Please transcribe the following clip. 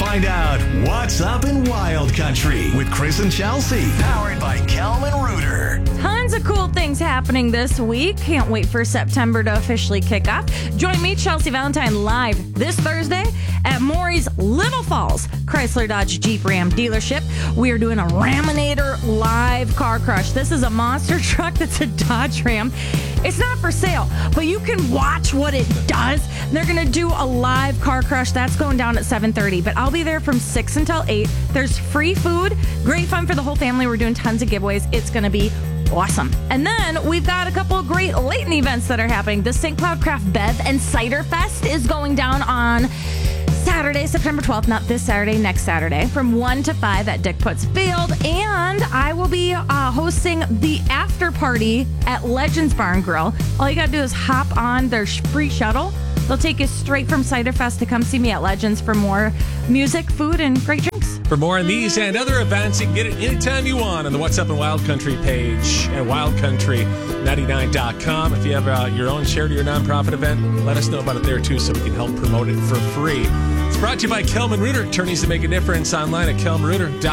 find out what's up in Wild Country with Chris and Chelsea. Powered by Kelman Rooter. Tons of cool things happening this week. Can't wait for September to officially kick off. Join me, Chelsea Valentine, live this Thursday at Maury's Little Falls Chrysler Dodge Jeep Ram dealership. We are doing a Raminator live car crush. This is a monster truck that's a Dodge Ram. It's not for sale, but you can watch what it does. They're going to do a live car crush. That's going down at 7:30, but I'll be there from 6 until 8. There's free food, great fun for the whole family. We're doing tons of giveaways. It's going to be awesome. And then we've got a couple of great Layton events that are happening. The St. Cloud Craft Bev and Cider Fest is going down on Saturday, September 12th, not this Saturday, next Saturday, from 1 to 5 at Dick Putz Field. And I will be hosting the after party at Legends Barn Grill. All you got to do is hop on their free shuttle. They'll take you straight from Cider Fest to come see me at Legends for more music, food, and great drinks. For more on these and other events, you can get it anytime you want on the What's Up in Wild Country page at wildcountry99.com. If you have your own charity or nonprofit event, let us know about it there too so we can help promote it for free. It's brought to you by Kelman Rooter, attorneys that make a difference, online at kelmanrooter.com.